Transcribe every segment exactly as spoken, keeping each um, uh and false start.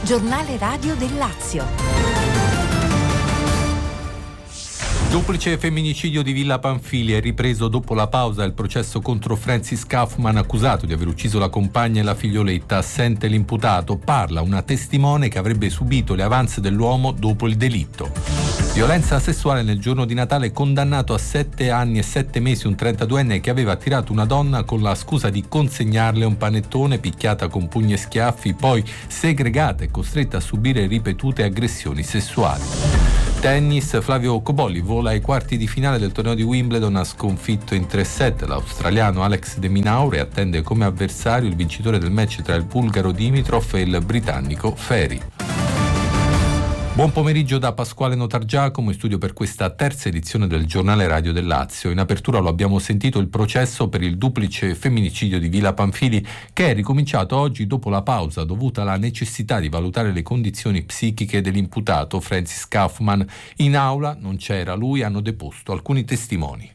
Giornale radio del Lazio. Duplice femminicidio di Villa Pamphili. È ripreso dopo la pausa il processo contro Francis Kaufman, accusato di aver ucciso la compagna e la figlioletta. Assente l'imputato, parla una testimone che avrebbe subito le avanze dell'uomo dopo il delitto. Violenza sessuale nel giorno di Natale, condannato a sette anni e sette mesi un trentaduenne che aveva attirato una donna con la scusa di consegnarle un panettone, picchiata con pugni e schiaffi, poi segregata e costretta a subire ripetute aggressioni sessuali. Tennis, Flavio Cobolli vola ai quarti di finale del torneo di Wimbledon, ha sconfitto in tre set l'australiano Alex de Minaur e attende come avversario il vincitore del match tra il bulgaro Dimitrov e il britannico Ferry. Buon pomeriggio da Pasquale Notargiacomo, in studio per questa terza edizione del Giornale Radio del Lazio. In apertura lo abbiamo sentito, il processo per il duplice femminicidio di Villa Pamphili, che è ricominciato oggi dopo la pausa dovuta alla necessità di valutare le condizioni psichiche dell'imputato Francis Kaufman. In aula non c'era lui, hanno deposto alcuni testimoni.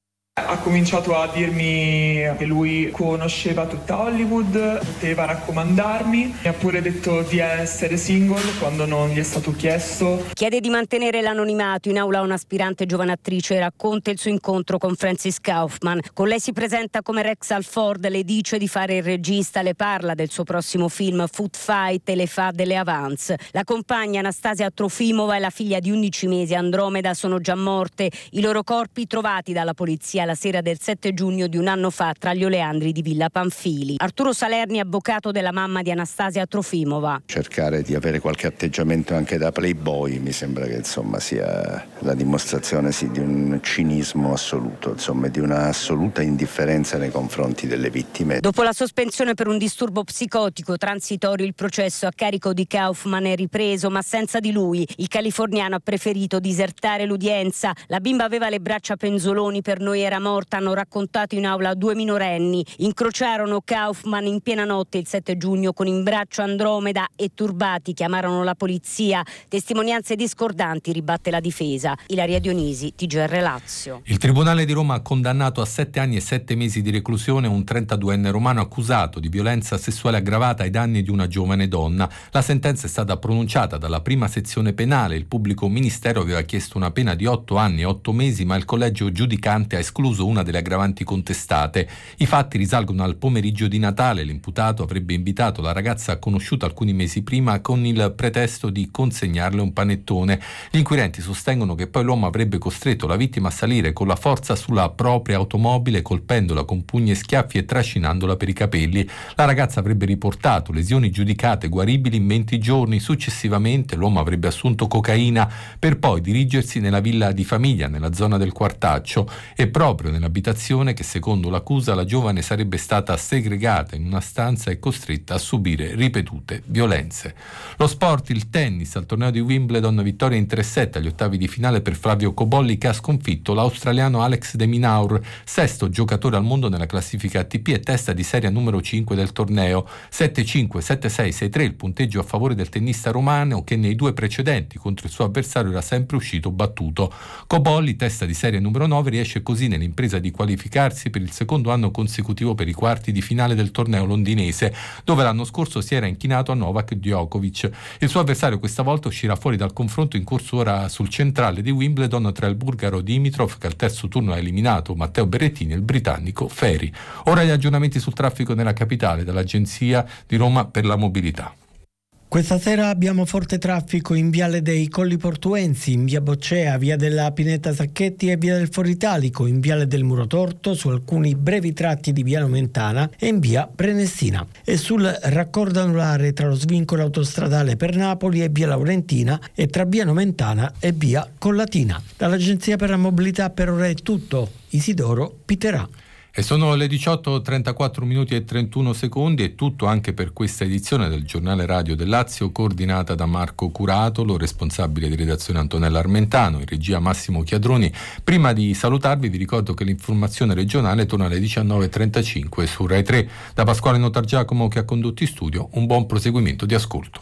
Ha cominciato a dirmi che lui conosceva tutta Hollywood, poteva raccomandarmi, mi ha pure detto di essere single quando non gli è stato chiesto. Chiede di mantenere l'anonimato. In aula un'aspirante giovane attrice racconta il suo incontro con Francis Kaufman. Con lei si presenta come Rex Alford, le dice di fare il regista, le parla del suo prossimo film Food Fight e le fa delle avance. La compagna Anastasia Trofimova e la figlia di undici mesi Andromeda sono già morte, i loro corpi trovati dalla polizia la sera del sette giugno di un anno fa tra gli oleandri di Villa Pamphili. Arturo Salerni, avvocato della mamma di Anastasia Trofimova. Cercare di avere qualche atteggiamento anche da playboy mi sembra che insomma sia la dimostrazione sì, di un cinismo assoluto, insomma di una assoluta indifferenza nei confronti delle vittime. Dopo la sospensione per un disturbo psicotico transitorio, il processo a carico di Kaufman è ripreso, ma senza di lui. Il californiano ha preferito disertare l'udienza. La bimba aveva le braccia penzoloni, per noi era morta, hanno raccontato in aula due minorenni. Incrociarono Kaufman in piena notte il sette giugno con in braccio Andromeda e turbati chiamarono la polizia. Testimonianze discordanti, ribatte la difesa. Ilaria Dionisi, T G R Lazio. Il Tribunale di Roma ha condannato a sette anni e sette mesi di reclusione un trentaduenne romano accusato di violenza sessuale aggravata ai danni di una giovane donna. La sentenza è stata pronunciata dalla prima sezione penale. Il pubblico ministero aveva chiesto una pena di otto anni e otto mesi, ma il collegio giudicante ha escluso una delle aggravanti contestate. I fatti risalgono al pomeriggio di Natale. L'imputato avrebbe invitato la ragazza conosciuta alcuni mesi prima con il pretesto di consegnarle un panettone. Gli inquirenti sostengono che poi l'uomo avrebbe costretto la vittima a salire con la forza sulla propria automobile, colpendola con pugni e schiaffi e trascinandola per i capelli. La ragazza avrebbe riportato lesioni giudicate guaribili in venti giorni. Successivamente l'uomo avrebbe assunto cocaina per poi dirigersi nella villa di famiglia nella zona del Quartaccio, e proprio nell'abitazione che secondo l'accusa la giovane sarebbe stata segregata in una stanza e costretta a subire ripetute violenze. Lo sport, il tennis, al torneo di Wimbledon, vittoria in tre set agli ottavi di finale per Flavio Cobolli, che ha sconfitto l'australiano Alex de Minaur, sesto giocatore al mondo nella classifica A T P e testa di serie numero cinque del torneo. sette cinque, sette sei, sei tre il punteggio a favore del tennista romano, che nei due precedenti contro il suo avversario era sempre uscito battuto. Cobolli, testa di serie numero nove, riesce così nell'impresa di qualificarsi per il secondo anno consecutivo per i quarti di finale del torneo londinese, dove l'anno scorso si era inchinato a Novak Djokovic. Il suo avversario questa volta uscirà fuori dal confronto in corso ora sul centrale di Wimbledon tra il bulgaro Dimitrov, che al terzo turno ha eliminato Matteo Berrettini, e il britannico Ferry. Ora gli aggiornamenti sul traffico nella capitale dall'Agenzia di Roma per la Mobilità. Questa sera abbiamo forte traffico in Viale dei Colli Portuensi, in Via Boccea, Via della Pineta Sacchetti e Via del Foro Italico, in Viale del Muro Torto, su alcuni brevi tratti di Via Nomentana e in Via Prenestina. E sul raccordo anulare tra lo svincolo autostradale per Napoli e Via Laurentina e tra Via Nomentana e Via Collatina. Dall'Agenzia per la Mobilità per ora è tutto. Isidoro Piterà. E sono le diciotto e trentaquattro minuti e trentuno secondi, e tutto anche per questa edizione del Giornale Radio del Lazio, coordinata da Marco Curatolo, responsabile di redazione Antonella Armentano, in regia Massimo Chiadroni. Prima di salutarvi vi ricordo che l'informazione regionale torna alle diciannove e trentacinque su Rai tre. Da Pasquale Notargiacomo, che ha condotto in studio, un buon proseguimento di ascolto.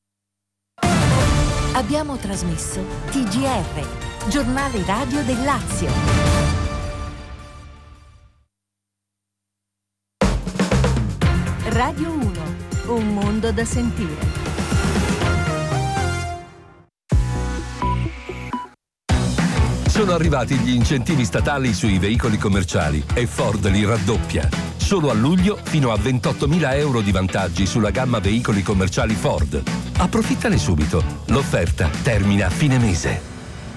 Abbiamo trasmesso T G R, Giornale Radio del Lazio. Radio uno, un mondo da sentire. Sono arrivati gli incentivi statali sui veicoli commerciali e Ford li raddoppia. Solo a luglio fino a ventottomila euro di vantaggi sulla gamma veicoli commerciali Ford. Approfittane subito. L'offerta termina a fine mese.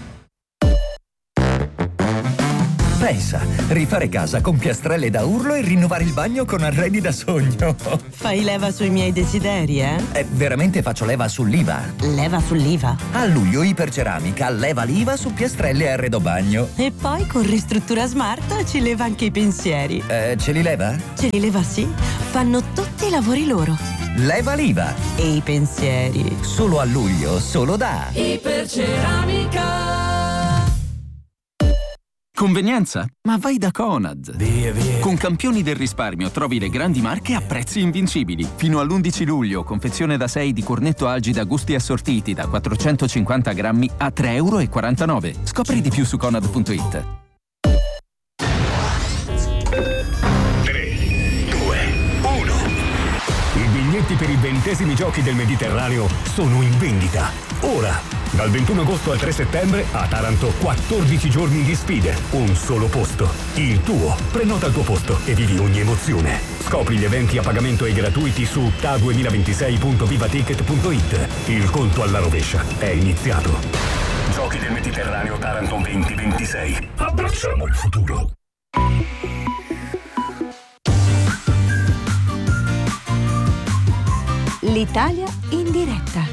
Pensa, rifare casa con piastrelle da urlo e rinnovare il bagno con arredi da sogno. Fai leva sui miei desideri, eh? Eh, veramente faccio leva sull'I V A. Leva sull'I V A? A luglio Iperceramica leva l'I V A su piastrelle e arredo bagno. E poi con Ristruttura Smart ci leva anche i pensieri. Eh, ce li leva? Ce li leva, sì. Fanno tutti i lavori loro. Leva l'I V A. E i pensieri. Solo a luglio, solo da Iperceramica. Convenienza? Ma vai da Conad. Via, via. Con Campioni del Risparmio trovi le grandi marche a prezzi invincibili. Fino all'undici luglio, confezione da sei di cornetto Algida gusti assortiti da quattrocentocinquanta grammi a tre virgola quarantanove euro. Scopri di più su conad punto it. tre, due, uno. I biglietti per i ventesimi giochi del Mediterraneo sono in vendita. Ora! Dal ventuno agosto al tre settembre a Taranto quattordici giorni di sfide, un solo posto, il tuo. Prenota il tuo posto e vivi ogni emozione. Scopri gli eventi a pagamento e gratuiti su T A duemilaventisei punto vivaticket punto it. Il conto alla rovescia è iniziato. Giochi del Mediterraneo Taranto duemilaventisei. Abbracciamo il futuro. L'Italia in diretta.